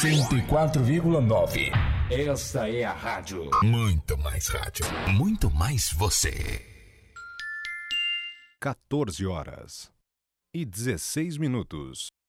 104,9. Esta é a rádio. Muito mais rádio. Muito mais você. 14 horas e 16 minutos.